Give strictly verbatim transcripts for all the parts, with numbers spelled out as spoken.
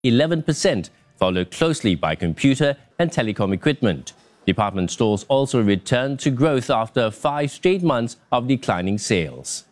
eleven percent, followed closely by computer and telecom equipment. Department stores also returned to growth after five straight months of declining sales.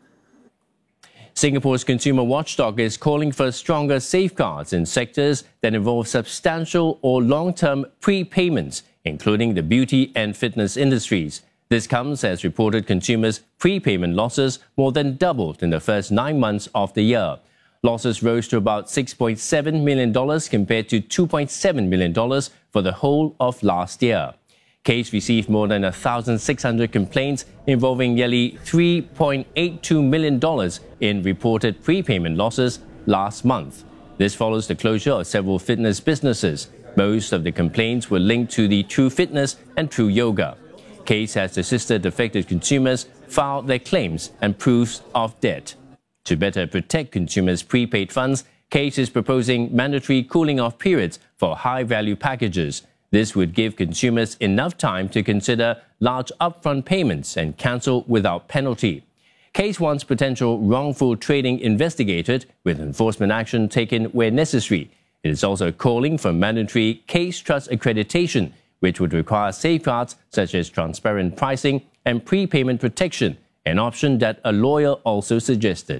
Singapore's consumer watchdog is calling for stronger safeguards in sectors that involve substantial or long-term prepayments, including the beauty and fitness industries. This comes as reported consumers' prepayment losses more than doubled in the first nine months of the year. Losses rose to about six point seven million dollars compared to two point seven million dollars for the whole of last year. CASE received more than one thousand six hundred complaints involving nearly three point eight two million dollars in reported prepayment losses last month. This follows the closure of several fitness businesses. Most of the complaints were linked to the True Fitness and True Yoga. CASE has assisted affected consumers file their claims and proofs of debt. To better protect consumers' prepaid funds, CASE is proposing mandatory cooling-off periods for high-value packages. This would give consumers enough time to consider large upfront payments and cancel without penalty. CASE wants potential wrongful trading investigated, with enforcement action taken where necessary. It is also calling for mandatory CASE Trust accreditation, which would require safeguards such as transparent pricing and prepayment protection, an option that a lawyer also suggested.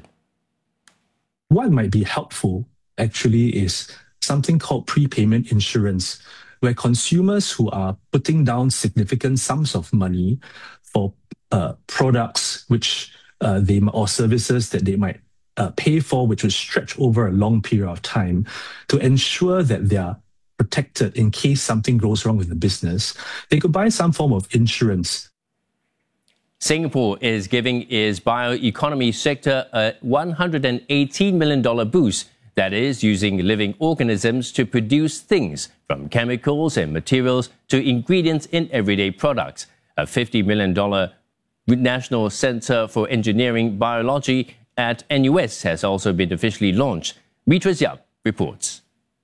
What might be helpful, actually, is something called prepayment insurance, where consumers who are putting down significant sums of money for uh, products which uh, they or services that they might uh, pay for, which will stretch over a long period of time, to ensure that they are protected in case something goes wrong with the business, they could buy some form of insurance. Singapore is giving its bioeconomy sector a one hundred eighteen million dollars boost, that is, using living organisms to produce things, from chemicals and materials to ingredients in everyday products. A fifty million dollars National Centre for Engineering Biology at N U S has also been officially launched. Beatrice Yap reports.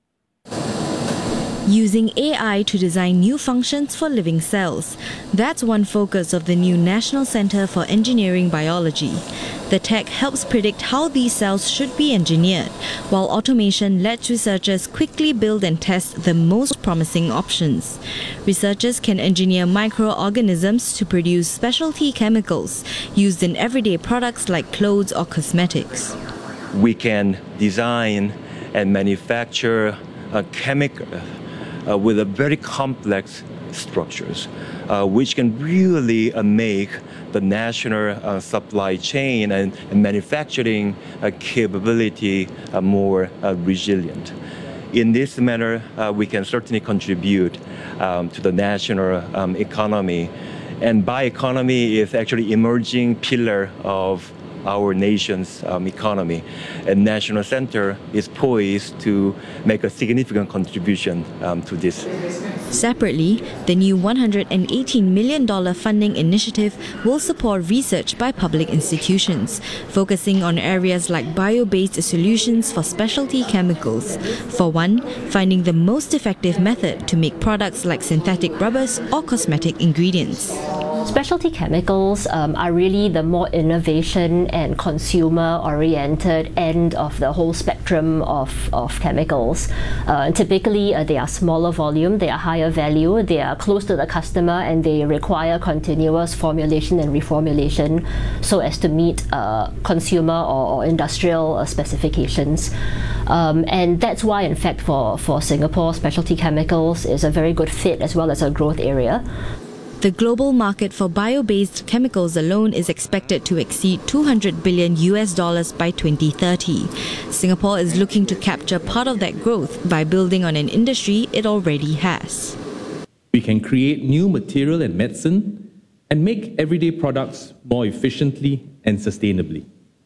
Using A I to design new functions for living cells. That's one focus of the new National Centre for Engineering Biology. The tech helps predict how these cells should be engineered, while automation lets researchers quickly build and test the most promising options. Researchers can engineer microorganisms to produce specialty chemicals used in everyday products like clothes or cosmetics. We can design and manufacture a chemical Uh, with a very complex structures, uh, which can really uh, make the national uh, supply chain and, and manufacturing uh, capability uh, more uh, resilient. In this manner, uh, we can certainly contribute um, to the national um, economy. And bioeconomy is actually emerging pillar of our nation's um, economy. And National Centre is poised to make a significant contribution um, to this. Separately, the new one hundred eighteen million dollars funding initiative will support research by public institutions, focusing on areas like bio-based solutions for specialty chemicals. For one, finding the most effective method to make products like synthetic rubbers or cosmetic ingredients. Specialty chemicals um, are really the more innovation and consumer-oriented end of the whole spectrum of, of chemicals. Uh, typically, uh, they are smaller volume, they are higher value, they are close to the customer, and they require continuous formulation and reformulation so as to meet uh, consumer or, or industrial uh, specifications. Um, and that's why, in fact, for, for Singapore, specialty chemicals is a very good fit as well as a growth area. The global market for bio-based chemicals alone is expected to exceed two hundred billion U S dollars by twenty thirty. Singapore is looking to capture part of that growth by building on an industry it already has. We can create new material and medicine and make everyday products more efficiently and sustainably.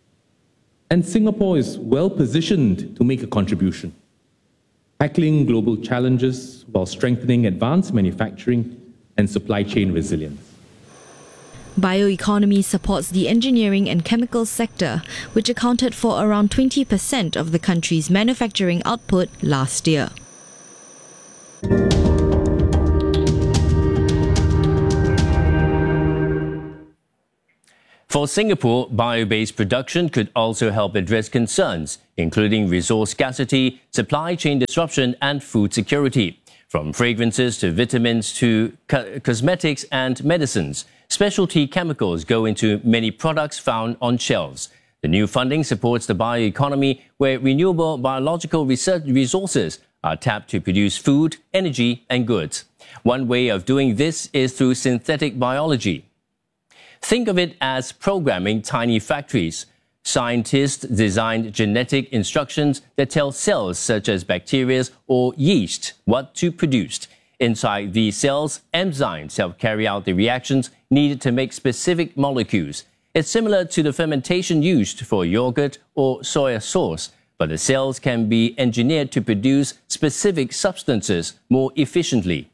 And Singapore is well positioned to make a contribution, tackling global challenges while strengthening advanced manufacturing and supply chain resilience. Bioeconomy supports the engineering and chemicals sector, which accounted for around twenty percent of the country's manufacturing output last year. For Singapore, bio-based production could also help address concerns, including resource scarcity, supply chain disruption, and food security. From fragrances to vitamins to co- cosmetics and medicines, specialty chemicals go into many products found on shelves. The new funding supports the bioeconomy, where renewable biological research resources are tapped to produce food, energy, and goods. One way of doing this is through synthetic biology. Think of it as programming tiny factories. Scientists designed genetic instructions that tell cells such as bacteria or yeast what to produce. Inside these cells, enzymes help carry out the reactions needed to make specific molecules. It's similar to the fermentation used for yogurt or soy sauce, but the cells can be engineered to produce specific substances more efficiently.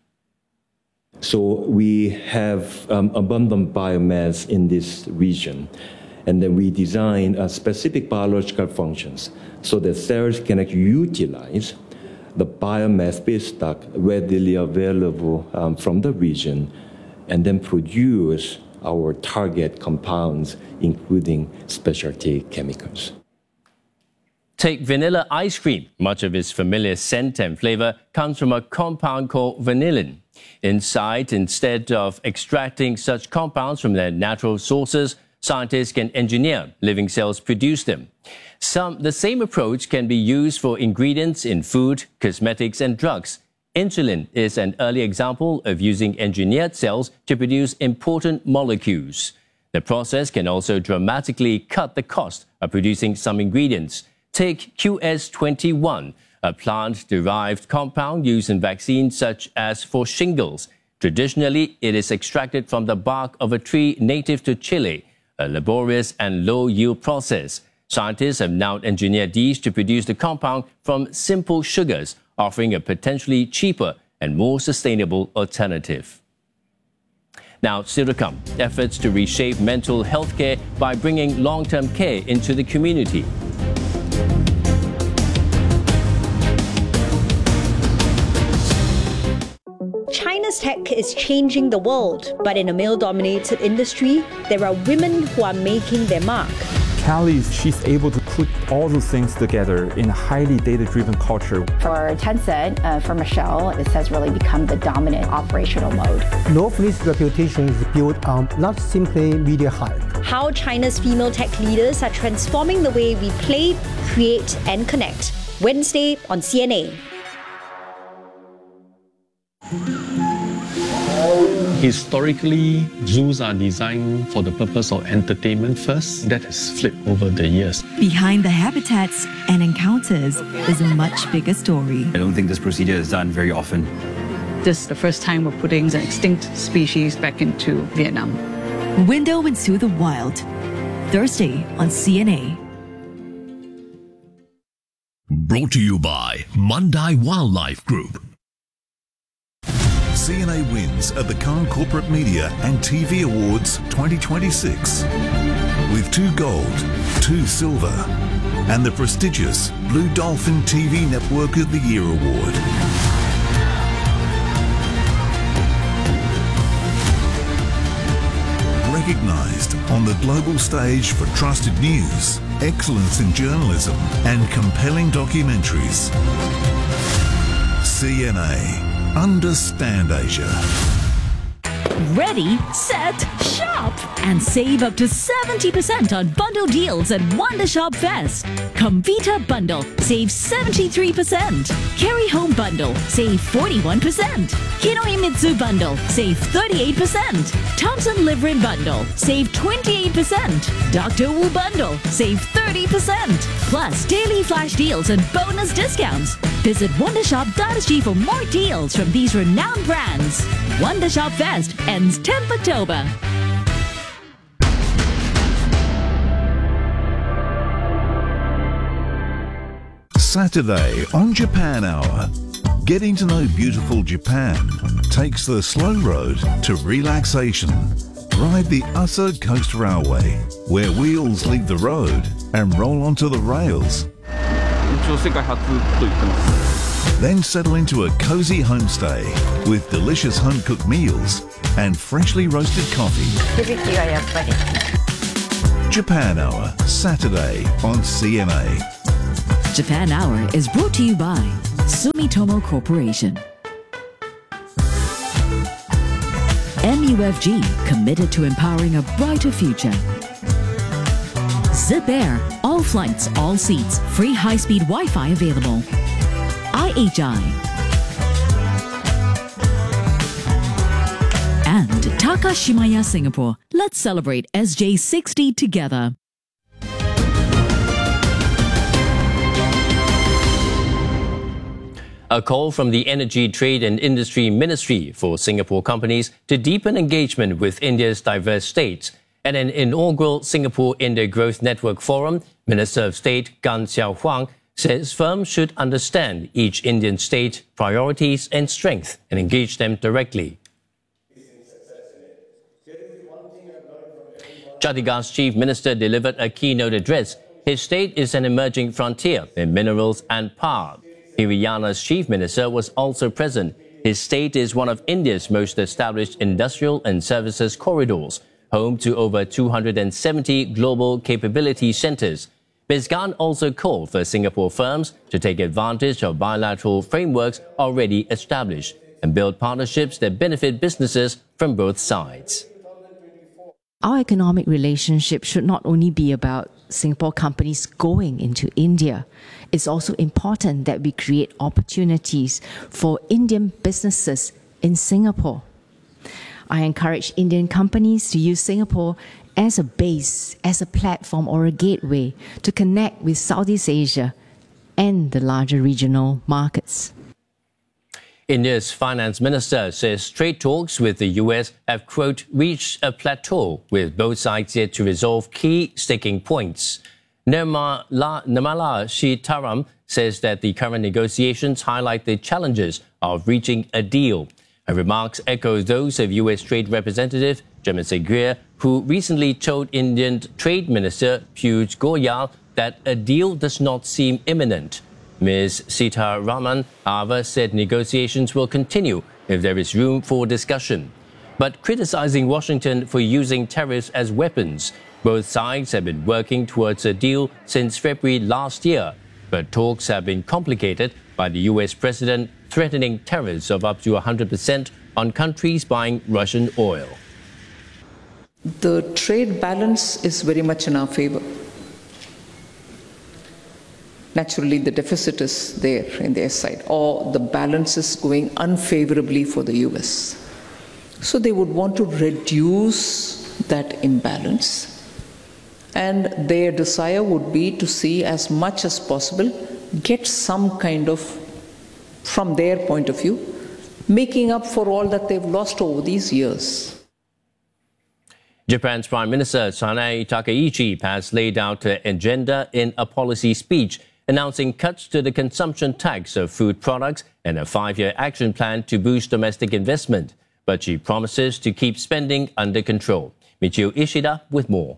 So we have um, abundant biomass in this region, and then we design uh, specific biological functions so that cells can actually utilize the biomass feedstock readily available um, from the region and then produce our target compounds, including specialty chemicals. Take vanilla ice cream. Much of its familiar scent and flavor comes from a compound called vanillin. Inside, instead of extracting such compounds from their natural sources, scientists can engineer living cells produce them. Some, the same approach can be used for ingredients in food, cosmetics, and drugs. Insulin is an early example of using engineered cells to produce important molecules. The process can also dramatically cut the cost of producing some ingredients. Take Q S twenty-one, a plant-derived compound used in vaccines such as for shingles. Traditionally, it is extracted from the bark of a tree native to Chile, a laborious and low-yield process. Scientists have now engineered these to produce the compound from simple sugars, offering a potentially cheaper and more sustainable alternative. Now, still to come, efforts to reshape mental health care by bringing long-term care into the community. China's tech is changing the world, but in a male-dominated industry, there are women who are making their mark. Callie, she's able to put all those things together in a highly data-driven culture. For Tencent, uh, for Michelle, this has really become the dominant operational mode. Northleaf's reputation is built on not simply media hype. How China's female tech leaders are transforming the way we play, create, and connect. Wednesday on C N A. Historically, zoos are designed for the purpose of entertainment first. That has flipped over the years. Behind the habitats and encounters is a much bigger story. I don't think this procedure is done very often. This is the first time we're putting an extinct species back into Vietnam. Window into the Wild, Thursday on C N A. Brought to you by Mandai Wildlife Group. C N A wins at the Cannes Corporate Media and T V Awards twenty twenty-six with two gold, two silver, and the prestigious Blue Dolphin T V Network of the Year Award. Recognised on the global stage for trusted news, excellence in journalism, and compelling documentaries. C N A. Understand Asia. Ready, set, shop! And save up to seventy percent on bundle deals at Wondershop Fest. Comvita Bundle, save seventy-three percent. Carry Home Bundle, save forty-one percent. Kinohimitsu Bundle, save thirty-eight percent. Thompson Livery Bundle, save twenty-eight percent. Doctor Wu Bundle, save thirty percent. Plus daily flash deals and bonus discounts. Visit wondershop dot s g for more deals from these renowned brands. Wondershop Fest ends tenth October. Saturday on Japan Hour. Getting to know beautiful Japan takes the slow road to relaxation. Ride the Asa Coast Railway, where wheels leave the road and roll onto the rails. Then settle into a cozy homestay with delicious home-cooked meals and freshly roasted coffee. Japan Hour, Saturday on C N A. Japan Hour is brought to you by Sumitomo Corporation. M U F G, committed to empowering a brighter future. Zip Air, all flights, all seats, free high-speed Wi-Fi available. I H I. And Takashimaya Singapore. Let's celebrate S J sixty together. A call from the Energy, Trade and Industry Ministry for Singapore companies to deepen engagement with India's diverse states. At an inaugural Singapore-India Growth Network Forum, Minister of State Gan Xiao Huang says firms should understand each Indian state priorities and strength and engage them directly. Chhattisgarh's Chief Minister delivered a keynote address. His state is an emerging frontier in minerals and power. Haryana's Chief Minister was also present. His state is one of India's most established industrial and services corridors, home to over two hundred seventy global capability centers. Miz Gan also called for Singapore firms to take advantage of bilateral frameworks already established and build partnerships that benefit businesses from both sides. Our economic relationship should not only be about Singapore companies going into India. It's also important that we create opportunities for Indian businesses in Singapore. I encourage Indian companies to use Singapore as a base, as a platform or a gateway to connect with Southeast Asia and the larger regional markets. India's finance minister says trade talks with the U S have, quote, reached a plateau with both sides yet to resolve key sticking points. Nirmala, Nirmala Sitharaman says that the current negotiations highlight the challenges of reaching a deal. Her remarks echo those of U S Trade Representative Jaimin Seguier, who recently told Indian Trade Minister Piyush Goyal that a deal does not seem imminent. Miz Sitharaman, however, said negotiations will continue if there is room for discussion. But criticizing Washington for using tariffs as weapons, both sides have been working towards a deal since February last year. But talks have been complicated by the U S president threatening tariffs of up to one hundred percent on countries buying Russian oil. The trade balance is very much in our favor. Naturally, the deficit is there in their side, or the balance is going unfavorably for the U S. So they would want to reduce that imbalance. And their desire would be to see as much as possible, get some kind of, from their point of view, making up for all that they've lost over these years. Japan's Prime Minister Sanae Takaichi has laid out an agenda in a policy speech announcing cuts to the consumption tax of food products and a five-year action plan to boost domestic investment. But she promises to keep spending under control. Michio Ishida with more.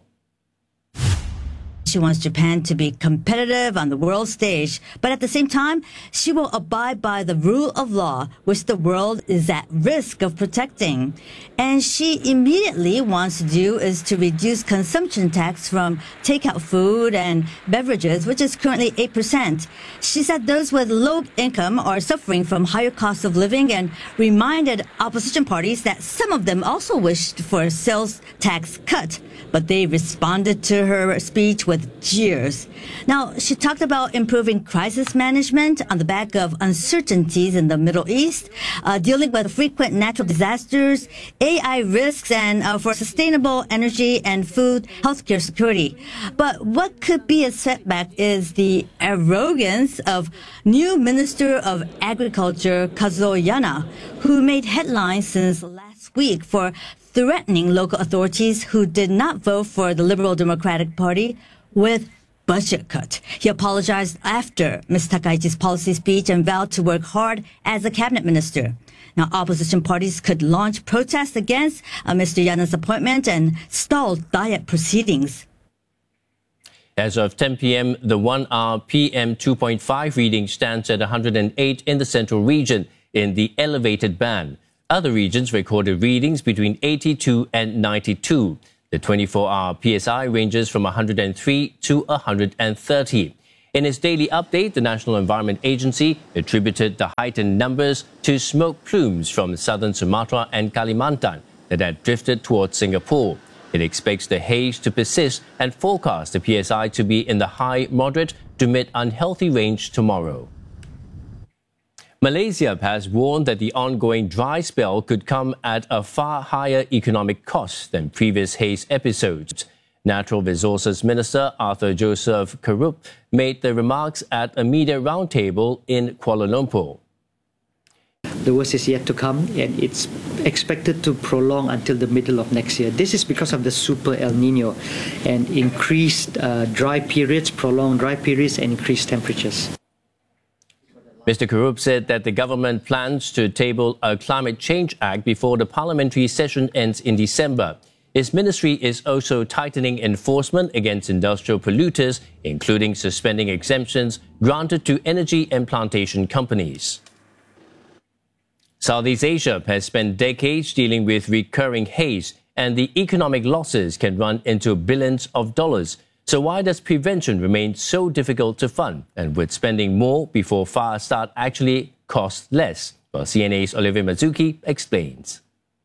She wants Japan to be competitive on the world stage, but at the same time, she will abide by the rule of law, which the world is at risk of protecting. And she immediately wants to do is to reduce consumption tax from takeout food and beverages, which is currently eight percent. She said those with low income are suffering from higher costs of living and reminded opposition parties that some of them also wished for a sales tax cut, but they responded to her speech with jeers. Now, she talked about improving crisis management on the back of uncertainties in the Middle East, uh, dealing with frequent natural disasters, A I risks, and uh, for sustainable energy and food, healthcare security. But what could be a setback is the arrogance of new Minister of Agriculture Kazuo Yana, who made headlines since last week for threatening local authorities who did not vote for the Liberal Democratic Party with budget cut. He apologized after Miz Takaichi's policy speech and vowed to work hard as a cabinet minister. Now, opposition parties could launch protests against uh, Mister Yana's appointment and stall diet proceedings. As of ten p m, the one-hour P M two point five reading stands at one hundred eight in the central region in the elevated band. Other regions recorded readings between eighty-two and ninety-two. The twenty-four hour P S I ranges from one hundred three to one hundred thirty. In its daily update, the National Environment Agency attributed the heightened numbers to smoke plumes from southern Sumatra and Kalimantan that had drifted towards Singapore. It expects the haze to persist and forecasts the P S I to be in the high, moderate to mid unhealthy range tomorrow. Malaysia has warned that the ongoing dry spell could come at a far higher economic cost than previous haze episodes. Natural Resources Minister Arthur Joseph Kerup made the remarks at a media roundtable in Kuala Lumpur. The worst is yet to come, and it's expected to prolong until the middle of next year. This is because of the Super El Nino and increased uh, dry periods, prolonged dry periods, and increased temperatures. Mister Kerup said that the government plans to table a Climate Change Act before the parliamentary session ends in December. His ministry is also tightening enforcement against industrial polluters, including suspending exemptions granted to energy and plantation companies. Southeast Asia has spent decades dealing with recurring haze, and the economic losses can run into billions of dollars. So why does prevention remain so difficult to fund, and would spending more before fire start actually cost less? Well, C N A's Olivia Mazuki explains.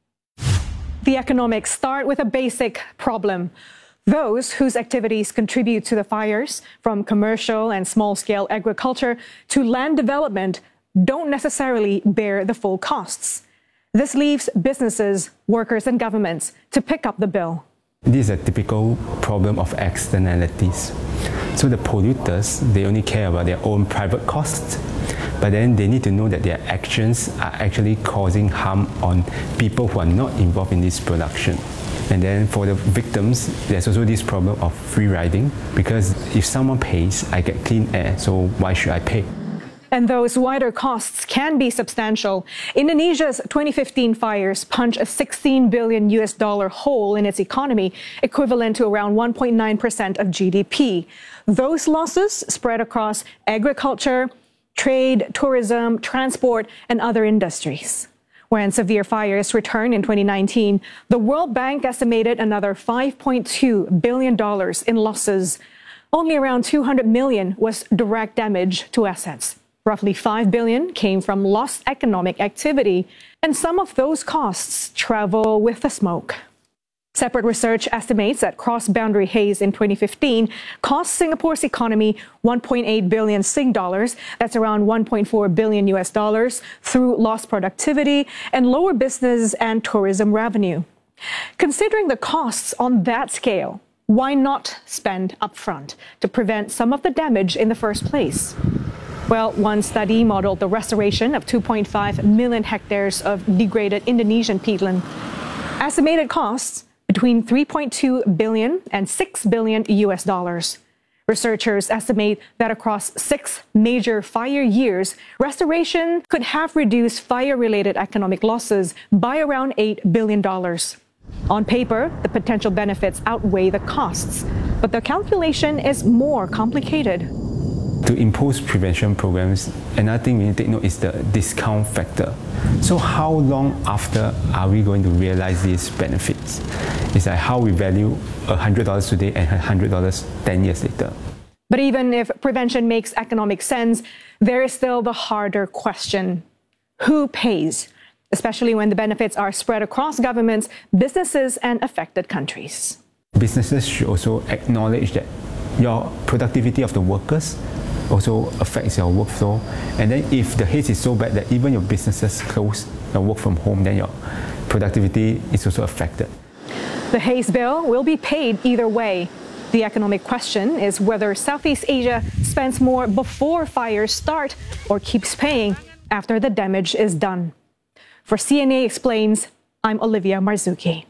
The economics start with a basic problem. Those whose activities contribute to the fires, from commercial and small-scale agriculture to land development, don't necessarily bear the full costs. This leaves businesses, workers and governments to pick up the bill. This is a typical problem of externalities. So the polluters, they only care about their own private costs, but then they need to know that their actions are actually causing harm on people who are not involved in this production. And then for the victims, there's also this problem of free riding, because if someone pays, I get clean air, so why should I pay? And those wider costs can be substantial. Indonesia's twenty fifteen fires punch a sixteen billion U S dollar hole in its economy, equivalent to around one point nine percent of G D P. Those losses spread across agriculture, trade, tourism, transport, and other industries. When severe fires returned in twenty nineteen, the World Bank estimated another five point two billion dollars in losses. Only around two hundred million dollars was direct damage to assets. Roughly five billion dollars came from lost economic activity, and some of those costs travel with the smoke. Separate research estimates that cross-boundary haze in twenty fifteen cost Singapore's economy one point eight billion Sing dollars, that's around one point four billion U S dollars, through lost productivity and lower business and tourism revenue. Considering the costs on that scale, why not spend upfront to prevent some of the damage in the first place? Well, one study modeled the restoration of two point five million hectares of degraded Indonesian peatland. Estimated costs between three point two billion and six billion U S dollars. Researchers estimate that across six major fire years, restoration could have reduced fire-related economic losses by around eight billion dollars. On paper, the potential benefits outweigh the costs, but the calculation is more complicated. To impose prevention programs, another thing we need to take note is the discount factor. So how long after are we going to realize these benefits? It's like how we value one hundred dollars today and one hundred dollars ten years later. But even if prevention makes economic sense, there is still the harder question. Who pays? Especially when the benefits are spread across governments, businesses, and affected countries. Businesses should also acknowledge that your productivity of the workers also affects your workflow. And then if the haze is so bad that even your businesses close and work from home, then your productivity is also affected. The haze bill will be paid either way. The economic question is whether Southeast Asia spends more before fires start or keeps paying after the damage is done. For C N A Explains, I'm Olivia Marzuki.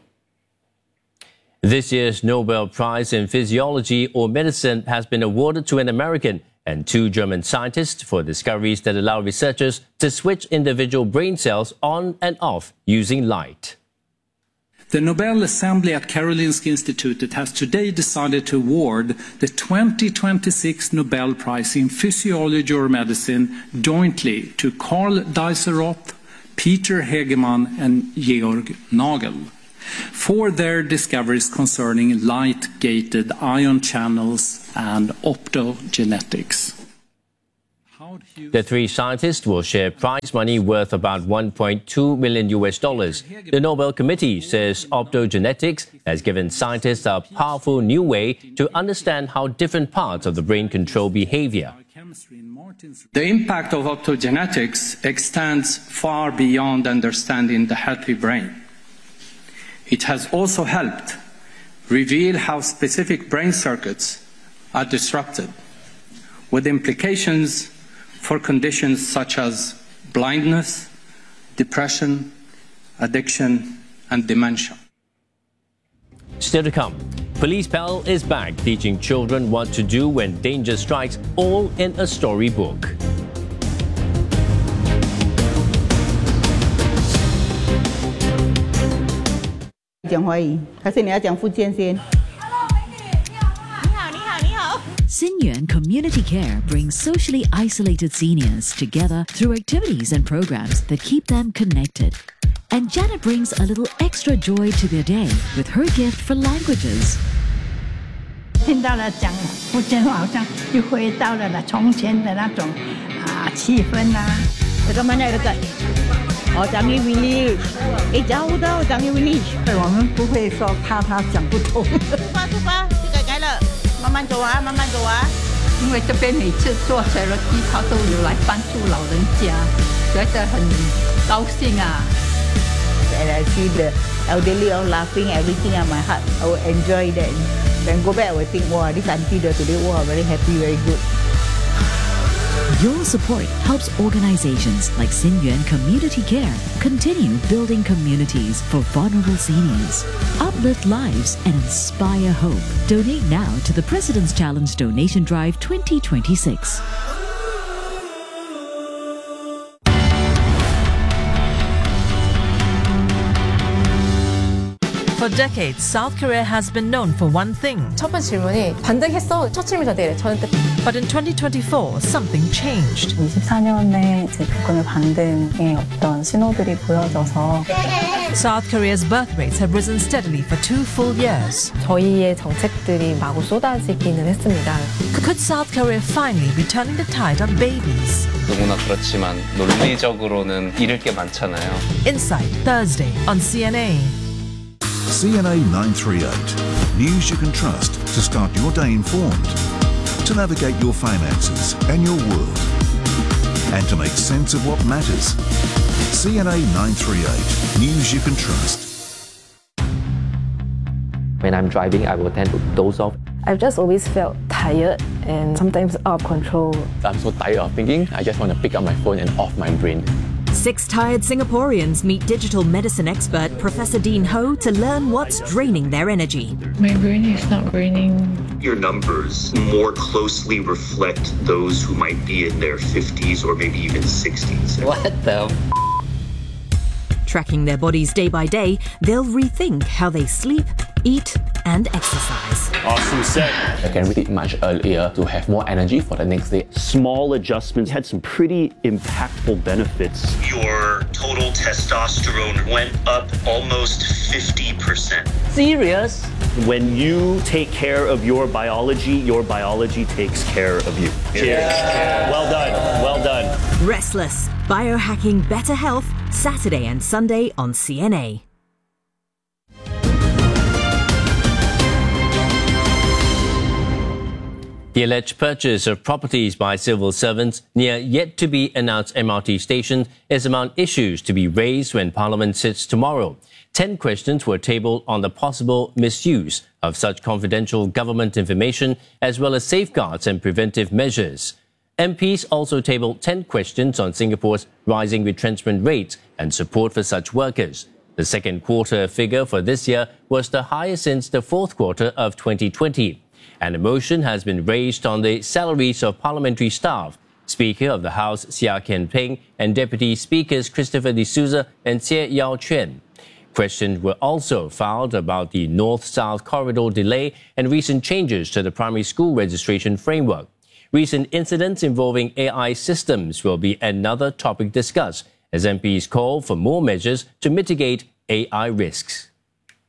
This year's Nobel Prize in Physiology or Medicine has been awarded to an American and two German scientists for discoveries that allow researchers to switch individual brain cells on and off using light. The Nobel Assembly at Karolinska Institutet has today decided to award the twenty twenty-six Nobel Prize in Physiology or Medicine jointly to Karl Deisseroth, Peter Hegemann and Georg Nagel. for their discoveries concerning light-gated ion channels and optogenetics. The three scientists will share prize money worth about one point two million U S dollars. The Nobel Committee says optogenetics has given scientists a powerful new way to understand how different parts of the brain control behavior. The impact of optogenetics extends far beyond understanding the healthy brain. It has also helped reveal how specific brain circuits are disrupted, with implications for conditions such as blindness, depression, addiction, and dementia. Still to come, Police Pal is back teaching children what to do when danger strikes, all in a storybook. 讲华语，还是你要讲福建先？ Xinyuan Community Care brings socially isolated seniors together through activities and programs that keep them connected. And Janet brings a little extra joy to their day with her gift for languages. 听到了讲福建话，好像又回到了那从前的那种啊气氛啊。这个 mana 这个？哦，讲英文哩，哎，讲不到讲英文哩。对，我们不会说怕他讲不通。出发出发，就改改了。 慢慢走啊，慢慢走啊！因为这边每次做 charity， 他都有来帮助老人家，觉得很高兴啊。And I see the elderly all laughing, everything on my heart. I will enjoy that. Then go back, I will think, wow, this auntie today, wow, very happy, very good. Your support helps organizations like Xinyuan Community Care continue building communities for vulnerable seniors, uplift lives, and inspire hope. Donate now to the President's Challenge Donation Drive twenty twenty-six. For decades, South Korea has been known for one thing. 첫 번째 질문이 반등했어? 첫 질문이 저한테 저한테. But in twenty twenty-four, something changed. 이십사 년에 제 국군의 반등의 어떤 신호들이 보여져서 South Korea's birth rates have risen steadily for two full years. 저희의 정책들이 마구 쏟아지기는 했습니다. Could South Korea finally be turning the tide on babies? 누구나 그렇지만 논리적으로는 잃을 게 많잖아요. Insight, Thursday on C N A. C N A nine thirty-eight. News you can trust to start your day informed, to navigate your finances and your world, and to make sense of what matters. C N A nine thirty-eight. News you can trust. When I'm driving, I will tend to doze off. I've just always felt tired and sometimes out of control. I'm so tired of thinking, I just want to pick up my phone and off my brain. Six tired Singaporeans meet digital medicine expert Professor Dean Ho to learn what's draining their energy. My brain is not draining. Your numbers more closely reflect those who might be in their fifties or maybe even sixties. What the f- Tracking their bodies day by day, they'll rethink how they sleep, eat, and exercise. Awesome set. I can read it much earlier to have more energy for the next day. Small adjustments had some pretty impactful benefits. Your total testosterone went up almost fifty percent. Serious? When you take care of your biology, your biology takes care of you. Cheers. Yeah. Well done. Well done. Restless. Biohacking Better Health, Saturday and Sunday on C N A. The alleged purchase of properties by civil servants near yet-to-be-announced M R T stations is among issues to be raised when Parliament sits tomorrow. Ten questions were tabled on the possible misuse of such confidential government information, as well as safeguards and preventive measures. M Ps also tabled ten questions on Singapore's rising retrenchment rates and support for such workers. The second quarter figure for this year was the highest since the fourth quarter of twenty twenty. And a motion has been raised on the salaries of parliamentary staff. Speaker of the House Seah Kian Peng and Deputy Speakers Christopher De Souza and Tse Yao Chuan. Questions were also filed about the North-South corridor delay and recent changes to the primary school registration framework. Recent incidents involving A I systems will be another topic discussed as M Ps call for more measures to mitigate A I risks.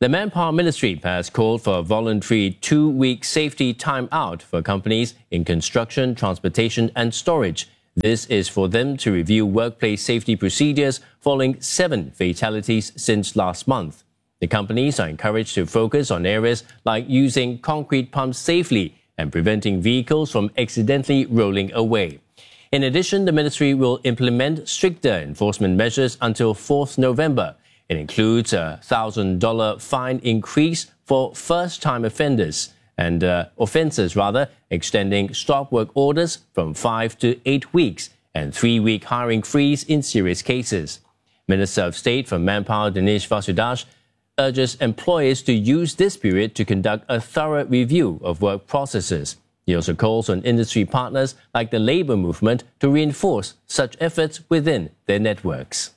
The Manpower Ministry has called for a voluntary two-week safety time-out for companies in construction, transportation and storage. This is for them to review workplace safety procedures following seven fatalities since last month. The companies are encouraged to focus on areas like using concrete pumps safely and preventing vehicles from accidentally rolling away. In addition, the ministry will implement stricter enforcement measures until fourth November. It includes a one thousand dollars fine increase for first-time offenders and uh, offences, rather, extending stop work orders from five to eight weeks and three-week hiring freeze in serious cases. Minister of State for Manpower Dinesh Vasudash urges employers to use this period to conduct a thorough review of work processes. He also calls on industry partners like the labour movement to reinforce such efforts within their networks.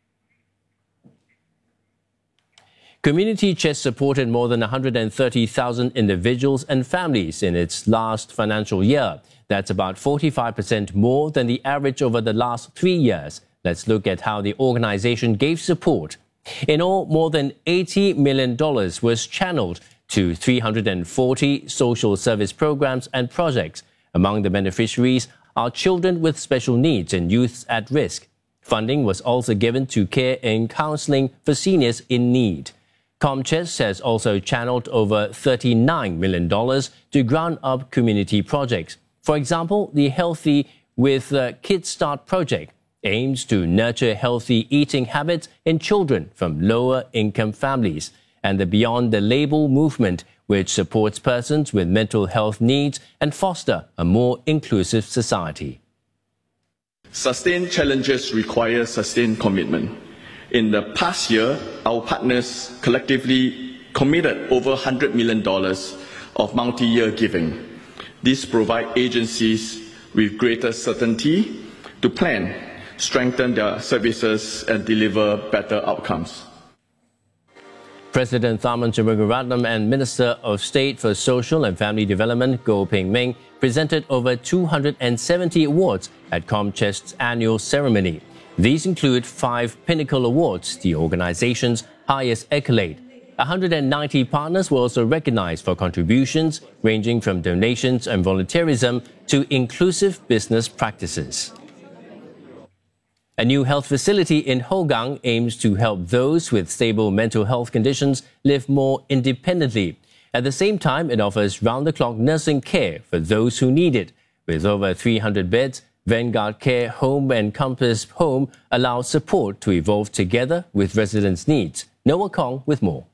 Community Chest supported more than one hundred thirty thousand individuals and families in its last financial year. That's about forty-five percent more than the average over the last three years. Let's look at how the organization gave support. In all, more than eighty million dollars was channeled to three hundred forty social service programs and projects. Among the beneficiaries are children with special needs and youths at risk. Funding was also given to care and counseling for seniors in need. ComChest has also channeled over thirty-nine million dollars to ground-up community projects. For example, the Healthy with uh, Kids Start project aims to nurture healthy eating habits in children from lower-income families, and the Beyond the Label movement, which supports persons with mental health needs and foster a more inclusive society. Sustained challenges require sustained commitment. In the past year, our partners collectively committed over one hundred million dollars of multi-year giving. This provides agencies with greater certainty to plan, strengthen their services and deliver better outcomes. President Tharman Shanmugaratnam and Minister of State for Social and Family Development Goh Peng Meng presented over two hundred seventy awards at ComChest's annual ceremony. These include five Pinnacle Awards, the organization's highest accolade. one hundred ninety partners were also recognized for contributions ranging from donations and volunteerism to inclusive business practices. A new health facility in Hougang aims to help those with stable mental health conditions live more independently. At the same time, it offers round-the-clock nursing care for those who need it. With over three hundred beds, Vanguard Care Home and Compass Home allows support to evolve together with residents' needs. Noah Kong with more.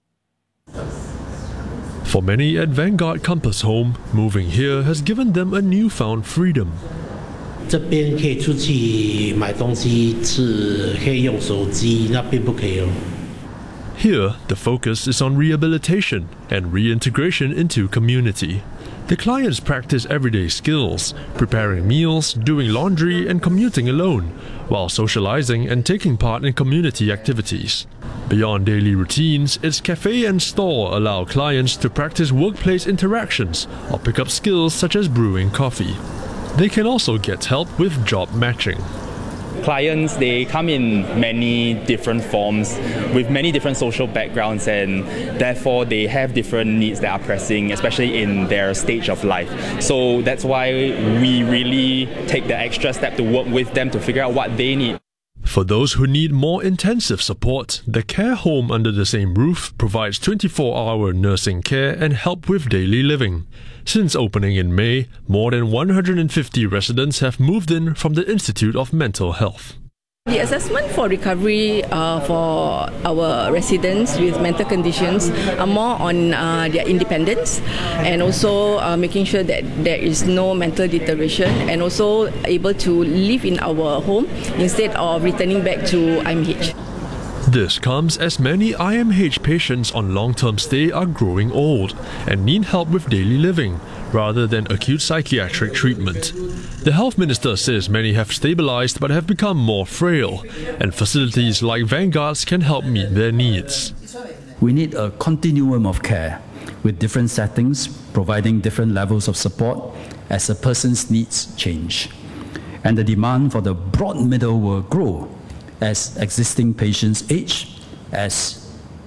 For many at Vanguard Compass Home, moving here has given them a newfound freedom. 这边可以出去买东西吃，可以用手机，那边不可以哦。 Here, the focus is on rehabilitation and reintegration into community. The clients practice everyday skills, preparing meals, doing laundry and commuting alone, while socializing and taking part in community activities. Beyond daily routines, its cafe and store allow clients to practice workplace interactions or pick up skills such as brewing coffee. They can also get help with job matching. Clients, they come in many different forms with many different social backgrounds, and therefore they have different needs that are pressing, especially in their stage of life. So that's why we really take the extra step to work with them to figure out what they need. For those who need more intensive support, the care home under the same roof provides twenty-four hour nursing care and help with daily living. Since opening in May, more than one hundred fifty residents have moved in from the Institute of Mental Health. The assessment for recovery uh, for our residents with mental conditions are more on uh, their independence and also uh, making sure that there is no mental deterioration and also able to live in our home instead of returning back to I M H. This comes as many I M H patients on long-term stay are growing old and need help with daily living rather than acute psychiatric treatment. The health minister says many have stabilized but have become more frail, and facilities like Vanguard's can help meet their needs. We need a continuum of care with different settings, providing different levels of support as a person's needs change. And the demand for the broad middle will grow as existing patients age, as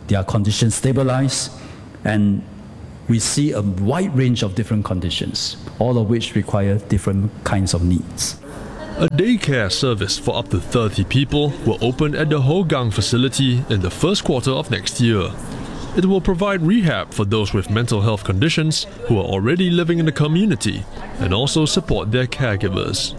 their conditions stabilize, and we see a wide range of different conditions, all of which require different kinds of needs. A daycare service for up to thirty people will open at the Hougang facility in the first quarter of next year. It will provide rehab for those with mental health conditions who are already living in the community and also support their caregivers.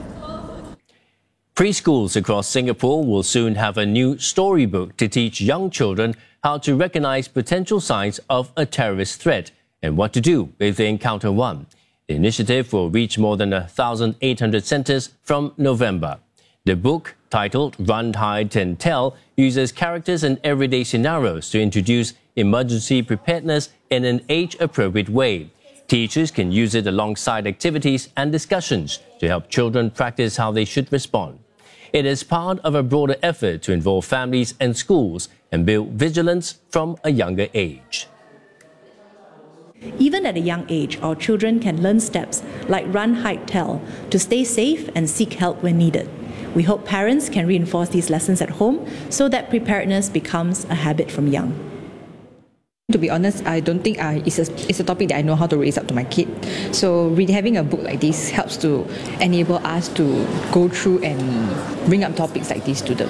Preschools across Singapore will soon have a new storybook to teach young children how to recognize potential signs of a terrorist threat and what to do if they encounter one. The initiative will reach more than one thousand eight hundred centres from November. The book, titled Run, Hide and Tell, uses characters and everyday scenarios to introduce emergency preparedness in an age-appropriate way. Teachers can use it alongside activities and discussions to help children practice how they should respond. It is part of a broader effort to involve families and schools and build vigilance from a younger age. Even at a young age, our children can learn steps like run, hide, tell to stay safe and seek help when needed. We hope parents can reinforce these lessons at home so that preparedness becomes a habit from young. To be honest, I don't think I, it's, a, it's a topic that I know how to raise up to my kid. So really having a book like this helps to enable us to go through and bring up topics like this to them.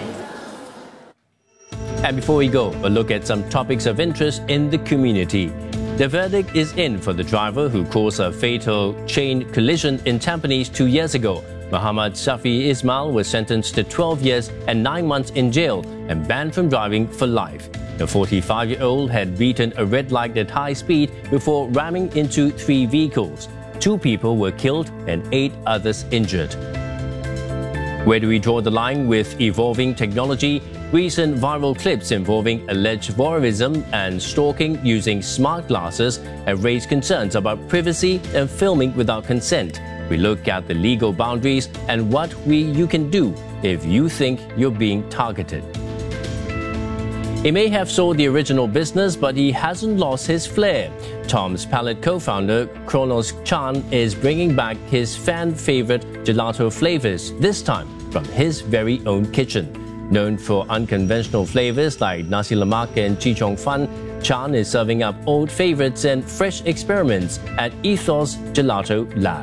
And before we go, a look at some topics of interest in the community. The verdict is in for the driver who caused a fatal chain collision in Tampines two years ago. Muhammad Shafi Ismail was sentenced to twelve years and nine months in jail and banned from driving for life. The forty-five-year-old had beaten a red light at high speed before ramming into three vehicles. Two people were killed and eight others injured. Where do we draw the line with evolving technology? Recent viral clips involving alleged voyeurism and stalking using smart glasses have raised concerns about privacy and filming without consent. We look at the legal boundaries and what we you can do if you think you're being targeted. He may have sold the original business, but he hasn't lost his flair. Tom's Palette co-founder Kronos Chan is bringing back his fan-favorite gelato flavors, this time from his very own kitchen. Known for unconventional flavors like nasi lemak and chee chong fun, Chan is serving up old favorites and fresh experiments at Ethos Gelato Lab.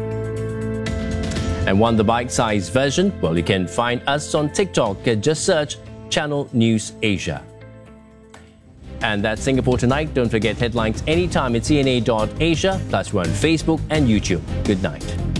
And want the bite-sized version? Well, you can find us on TikTok. Just search Channel News Asia. And that's Singapore Tonight. Don't forget headlines anytime at C N A dot asia, plus we're on Facebook and YouTube. Good night.